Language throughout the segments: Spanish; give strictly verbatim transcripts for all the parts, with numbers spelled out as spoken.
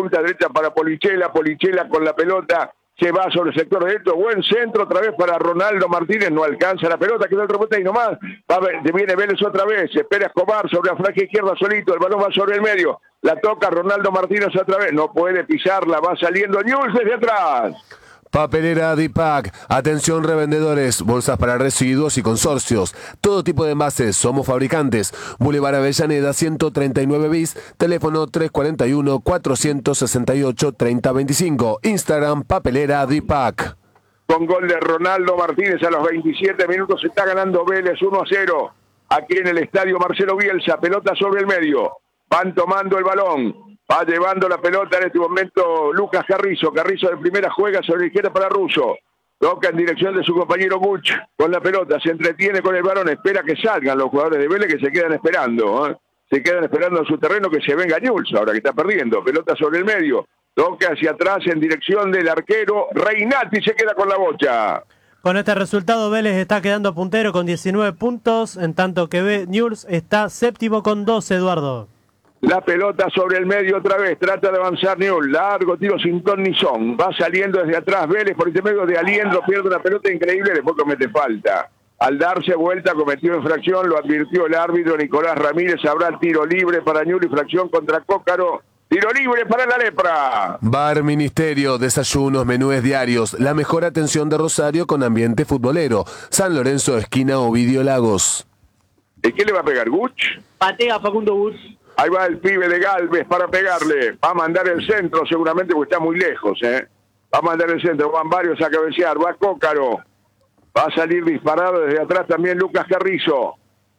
punta derecha para Polichela, Polichela con la pelota, se va sobre el sector derecho, buen centro otra vez para Ronaldo Martínez, no alcanza la pelota, quedó el rebote y nomás, va, viene Vélez otra vez, espera Escobar sobre la franja izquierda solito, el balón va sobre el medio, la toca Ronaldo Martínez otra vez, no puede pisarla, va saliendo Newell's desde atrás. Papelera Dipac, atención revendedores, bolsas para residuos y consorcios, todo tipo de envases, somos fabricantes. Boulevard Avellaneda ciento treinta y nueve bis, teléfono tres cuatro uno, cuatro seis ocho, tres cero dos cinco, Instagram Papelera Dipac. Con gol de Ronaldo Martínez a los veintisiete minutos se está ganando Vélez uno a cero, aquí en el estadio Marcelo Bielsa, pelota sobre el medio, van tomando el balón. Va llevando la pelota en este momento Lucas Carrizo. Carrizo de primera juega sobre la izquierda para Russo. Toca en dirección de su compañero Guch con la pelota. Se entretiene con el balón. Espera que salgan los jugadores de Vélez que se quedan esperando. ¿eh? Se quedan esperando en su terreno que se venga Newell's ahora que está perdiendo. Pelota sobre el medio. Toca hacia atrás en dirección del arquero Reinaldi. Se queda con la bocha. Con este resultado Vélez está quedando puntero con diecinueve puntos. En tanto que Newell's está séptimo con doce, Eduardo. La pelota sobre el medio otra vez, trata de avanzar Newell's, largo tiro sin ton ni son, va saliendo desde atrás Vélez por intermedio de Aliendro, pierde una pelota increíble, después comete falta. Al darse vuelta cometió infracción, lo advirtió el árbitro Nicolás Ramírez, habrá tiro libre para Newell's, infracción contra Cócaro, tiro libre para la Lepra. Bar Ministerio, desayunos, menúes diarios, la mejor atención de Rosario con ambiente futbolero. San Lorenzo, esquina Ovidio Lagos. ¿Y qué le va a pegar, Guch? Patea Facundo Guch. Ahí va el pibe de Galvez para pegarle. Va a mandar el centro seguramente porque está muy lejos. ¿eh? Va a mandar el centro. Van varios a cabecear. Va Cócaro. Va a salir disparado desde atrás también Lucas Carrizo.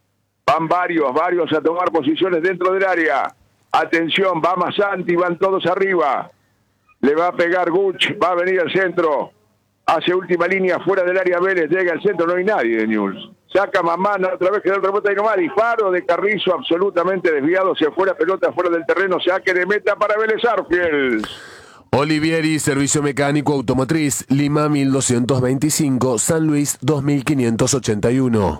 Van varios, varios a tomar posiciones dentro del área. Atención, va Masanti, van todos arriba. Le va a pegar Guch. Va a venir al centro. Hace última línea fuera del área Vélez. Llega al centro. No hay nadie de Newell's. Saca Mamana, otra vez quedó el rebote y nomás, disparo de Carrizo absolutamente desviado, se fue la pelota fuera del terreno, saque de meta para Vélez Arfield. Olivieri, servicio mecánico automotriz, Lima mil doscientos veinticinco, San Luis dos mil quinientos ochenta y uno.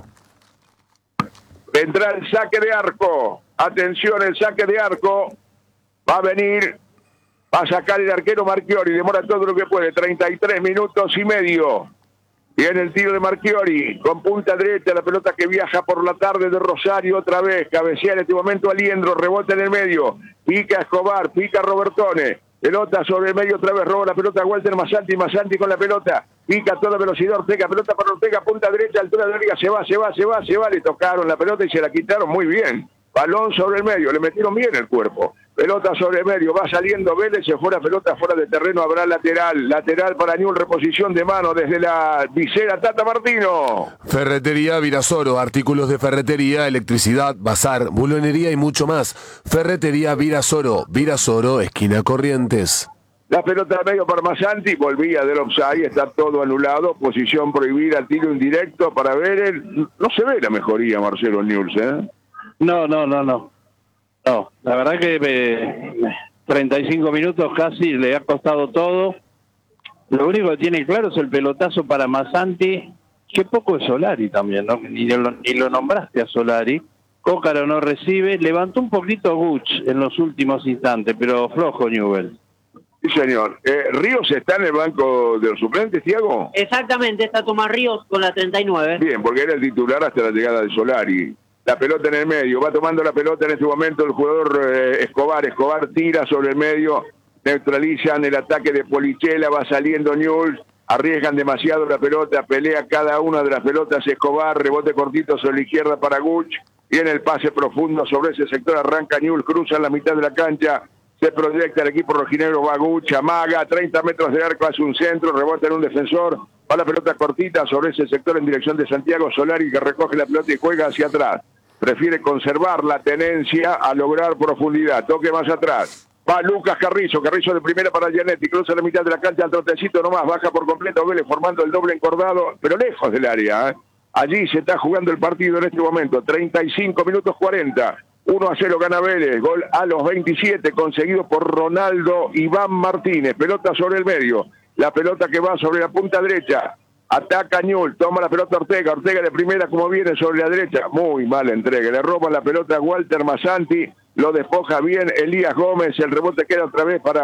Vendrá el saque de arco, atención el saque de arco, va a venir, va a sacar el arquero Marchiori, demora todo lo que puede, treinta y tres minutos y medio. Viene el tiro de Marchiori, con punta derecha, la pelota que viaja por la tarde de Rosario otra vez, cabecea en este momento Aliendro, rebota en el medio, pica Escobar, pica Robertone, pelota sobre el medio otra vez, roba la pelota Walter Masanti, Masanti con la pelota, pica a toda velocidad Ortega, pelota para Ortega, punta derecha, altura de la liga, se va, se va, se va, se va, le tocaron la pelota y se la quitaron muy bien. Balón sobre el medio, le metieron bien el cuerpo. Pelota sobre el medio, va saliendo Vélez, se fue la pelota fuera de terreno, habrá lateral. Lateral para Newell's, reposición de mano desde la visera Tata Martino. Ferretería Virasoro, artículos de ferretería, electricidad, bazar, bulonería y mucho más. Ferretería Virasoro, Virasoro, esquina Corrientes. La pelota al medio para Masanti, volvía del offside, está todo anulado, posición prohibida, tiro indirecto para Vélez. No se ve la mejoría, Marcelo Newell's, ¿eh? No, no, no, no. No, la verdad que eh, treinta y cinco minutos casi le ha costado todo. Lo único que tiene claro es el pelotazo para Masanti. Qué poco es Solari también, ¿no? Ni lo, ni lo nombraste a Solari. Cócaro no recibe. Levantó un poquito Guch en los últimos instantes, pero flojo Newell's. Sí, señor. Eh, ¿Ríos está en el banco de los suplentes, Thiago? Exactamente, está Tomás Ríos con la treinta y nueve. Bien, porque era el titular hasta la llegada de Solari. La pelota en el medio, va tomando la pelota en este momento el jugador eh, Escobar. Escobar tira sobre el medio, neutralizan el ataque de Polichela, va saliendo Newell's, arriesgan demasiado la pelota, pelea cada una de las pelotas Escobar, rebote cortito sobre la izquierda para Guch, viene el pase profundo sobre ese sector, arranca Newell's, cruza en la mitad de la cancha, se proyecta el equipo rojinegro, va Guch, amaga, treinta metros de arco, hace un centro, rebota en un defensor, va la pelota cortita sobre ese sector en dirección de Santiago Solari que recoge la pelota y juega hacia atrás. Prefiere conservar la tenencia a lograr profundidad. Toque más atrás. Va Lucas Carrizo. Carrizo de primera para Gianetti. Cruza la mitad de la cancha al trotecito nomás. Baja por completo Vélez formando el doble encordado, pero lejos del área. ¿eh? Allí se está jugando el partido en este momento. treinta y cinco minutos cuarenta. uno a cero gana Vélez. Gol a los veintisiete conseguido por Ronaldo Iván Martínez. Pelota sobre el medio. La pelota que va sobre la punta derecha. Ataca Newell's, toma la pelota Ortega, Ortega de primera como viene sobre la derecha, muy mala entrega, le roban la pelota a Walter Masanti, lo despoja bien Elías Gómez, el rebote queda otra vez para